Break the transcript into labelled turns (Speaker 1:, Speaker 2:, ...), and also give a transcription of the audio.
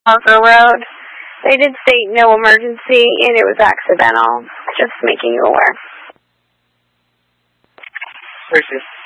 Speaker 1: Oslo Road. They did state no emergency, and it was accidental. Just making you aware.
Speaker 2: Appreciate it.